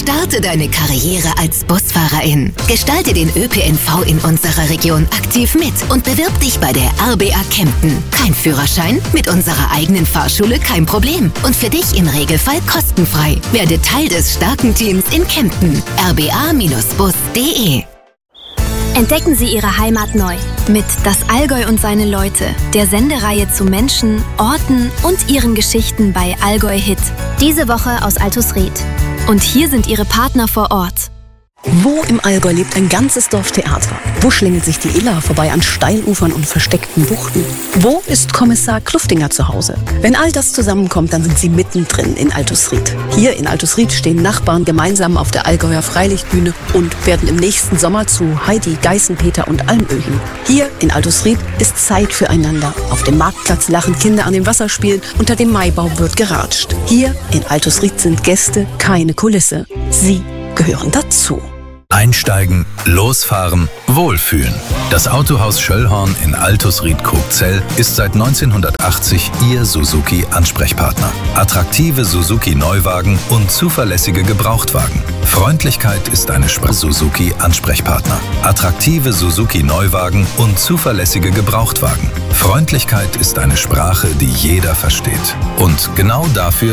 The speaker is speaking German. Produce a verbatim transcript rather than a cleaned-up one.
Starte deine Karriere als Busfahrerin. Gestalte den Ö P N V in unserer Region aktiv mit und bewirb dich bei der R B A Kempten. Kein Führerschein? Mit unserer eigenen Fahrschule kein Problem. Und für dich im Regelfall kostenfrei. Werde Teil des starken Teams in Kempten. r b a Bindestrich bus punkt de Entdecken Sie Ihre Heimat neu mit Das Allgäu und seine Leute, der Sendereihe zu Menschen, Orten und ihren Geschichten bei Allgäu Hit. Diese Woche aus Altusried. Und hier sind Ihre Partner vor Ort. Wo im Allgäu lebt ein ganzes Dorftheater? Wo schlingelt sich die Iller vorbei an Steilufern und versteckten Buchten? Wo ist Kommissar Kluftinger zu Hause? Wenn all das zusammenkommt, dann sind Sie mittendrin in Altusried. Hier in Altusried stehen Nachbarn gemeinsam auf der Allgäuer Freilichtbühne und werden im nächsten Sommer zu Heidi, Geißenpeter und Almöhi. Hier in Altusried ist Zeit füreinander. Auf dem Marktplatz lachen Kinder an dem Wasserspielen, unter dem Maibaum wird geratscht. Hier in Altusried sind Gäste keine Kulisse. Sie gehören dazu. Einsteigen, losfahren, wohlfühlen. Das Autohaus Schöllhorn in Altusried-Kogzell ist seit neunzehnhundertachtzig Ihr Suzuki-Ansprechpartner. Attraktive Suzuki-Neuwagen und zuverlässige Gebrauchtwagen. Freundlichkeit ist eine Sprache. Suzuki-Ansprechpartner. Attraktive Suzuki-Neuwagen und zuverlässige Gebrauchtwagen. Freundlichkeit ist eine Sprache, die jeder versteht. Und genau dafür